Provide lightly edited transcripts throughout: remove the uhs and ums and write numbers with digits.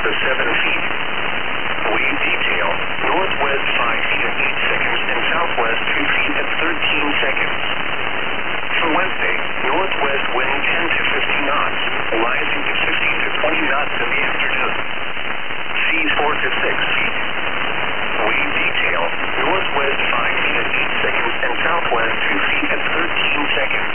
to 7 feet. Wave detail, northwest 5 feet at 8 seconds and southwest 2 feet at 13 seconds. For Wednesday, northwest wind 10 to 15 knots, rising to 15 to 20 knots in the afternoon. Seas 4 to 6 feet. Wave detail, northwest 5 feet at 8 seconds and southwest 2 feet at 13 seconds.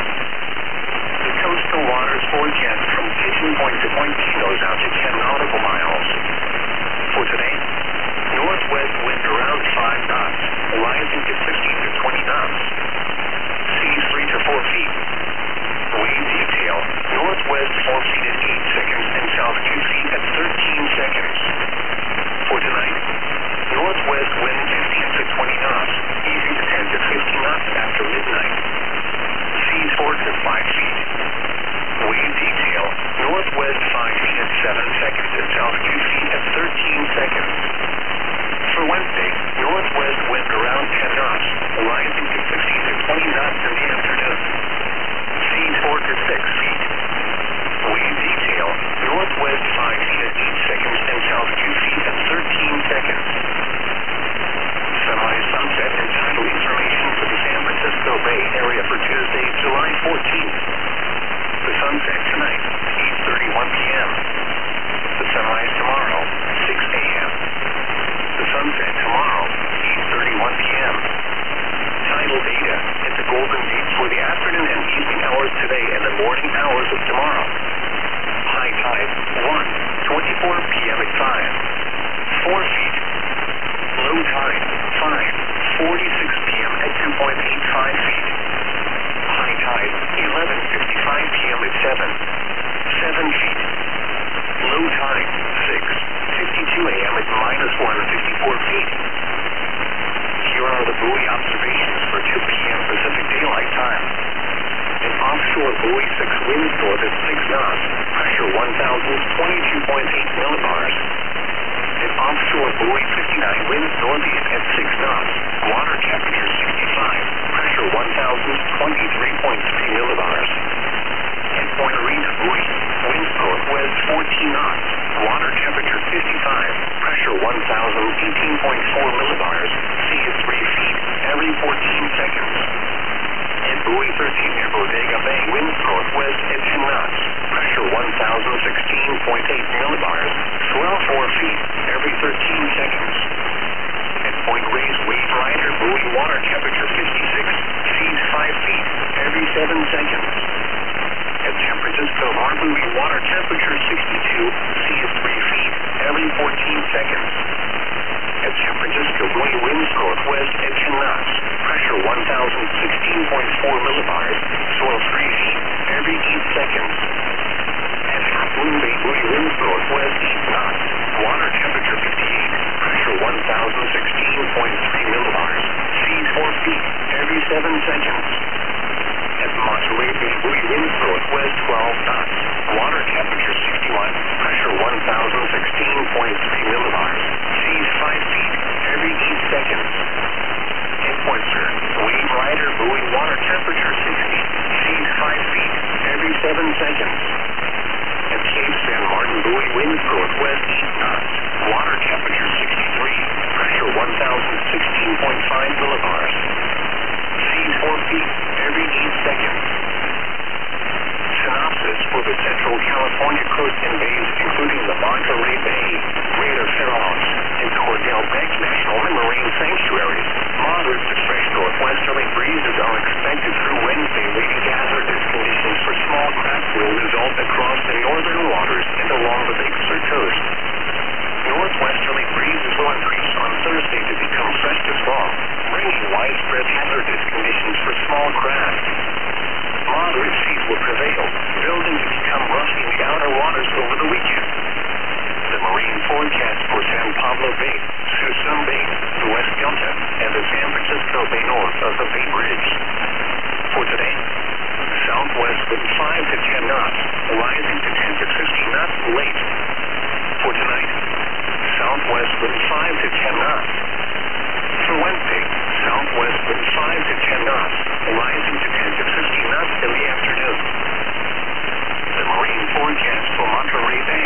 The coastal waters forecast from Pigeon Point to Point Pinos out to 10 nautical miles. For today, northwest wind around 5 knots, rising to 15 to 20 knots. Seas 3 to 4 feet. Wave detail, northwest 4 feet at 8 seconds and south 2 feet at 13 seconds. For tonight, northwest wind 15 to 20 knots, easy to 10 to 15 knots after midnight. Seas 4 to 5 feet. Wave detail, northwest 5 feet at 7 seconds and south 2 feet at 13 seconds. For Wednesday, northwest wind around 10 knots, rising to 15 to 20 knots in the afternoon. Seas 4 to 6 feet. Wave detail, northwest 5 feet at 8 seconds and south 2 feet at 13 seconds. Sunrise, sunset, and tidal information for the San Francisco Bay Area for Tuesday, July 14th. The sunset tonight, 8:31 p.m. The sunrise tomorrow, 6 a.m. The sunset tomorrow, 8:31 p.m. Tidal data at the Golden Gate for the afternoon and evening hours today and the morning hours of tomorrow. High tide, 1:24 p.m. at 5, 4 feet. Low tide, 5:46 p.m. at 2.85 feet. High tide, 11:55 p.m. at 7 feet. Low tide, 6:52 a.m. at -154 feet. Here are the buoy observations for 2 p.m. Pacific Daylight Time. An offshore buoy 6 winds north at 6 knots, pressure 1,022.8 millibars. An offshore buoy 59 winds northeast at 6 knots, water temperature 65, pressure 1,023.3 millibars. At Point Arena buoy, winds northwest 14 knots, water temperature 55, pressure 1,018.4 millibars, sea is 3 feet every 14 seconds. At buoy 13 near Bodega Bay, winds northwest at 10 knots, pressure 1,016.8 millibars, swell 4 feet every 13 seconds. At Point Reyes Wave Rider buoy, water temperature 56, seas 5 feet every 7 seconds. At San Francisco Bar buoy, water temperature 62, seas 3 feet every 14 seconds. At San Francisco buoy, winds northwest at 10 knots, pressure 1,016.4 millibars, swell 3 feet every 8 seconds. At Half Moon Bay buoy, winds northwest 8 knots, water temperature 58, pressure 1,016.3 millibars, seas 4 feet every 7 seconds. At Monterey Bay buoy, winds northwest 12 knots, water temperature 61, pressure 1,016.3 millibars, seas 5 feet every 8 seconds. At Point Stern, Wave Rider buoy, water temperature 60, seas 5 feet every 7 seconds. At Cape San Martin buoy, winds northwest 8 knots, water temperature 63, pressure 1,016.5 millibars, seas 4 feet every 8 seconds. Synopsis for the Central California coast and bays, including the Monterey Bay, Greater Fairmont, and Cordell Beck National Marine Sanctuaries. Moderate to fresh northwesterly breezes are expected through Wednesday, leading to hazardous conditions for small craft will result across the northern waters and along the Big Sur coast. Northwesterly breezes will increase on Thursday to become fresh to fall, bringing widespread hazardous conditions for small craft. Moderate seas will prevail, building to become rough in the outer waters over the weekend. The marine forecast for San Pablo Bay,